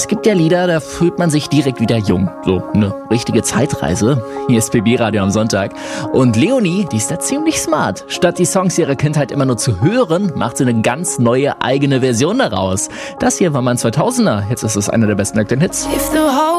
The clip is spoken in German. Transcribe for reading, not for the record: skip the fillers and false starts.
Es gibt ja Lieder, da fühlt man sich direkt wieder jung. So eine richtige Zeitreise. Hier ist BB Radio am Sonntag. Und Leonie, die ist da ziemlich smart. Statt die Songs ihrer Kindheit immer nur zu hören, macht sie eine ganz neue eigene Version daraus. Das hier war mein 2000er. Jetzt ist es einer der besten aktuellen Hits.